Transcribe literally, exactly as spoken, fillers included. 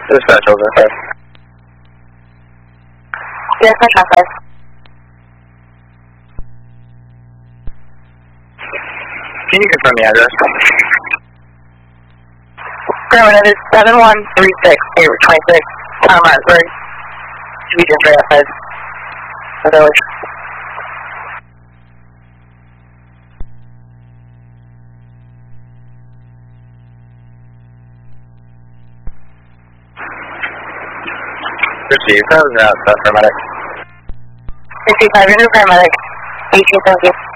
Dispatch over five. Yes, my shot five. Can you confirm the address? Affirmative, it's seven one three six, Favorite twenty-six, Town of Martinsburg. Region three outside the village. Received. That was out, uh, paramedic. fifty-five, you're new paramedic. eighteen, thank you.